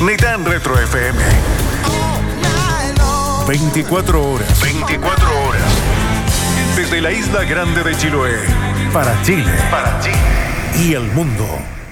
ni tan retro FM. 24 horas. 24 horas. Desde la isla grande de Chiloé. Para Chile. Y el mundo.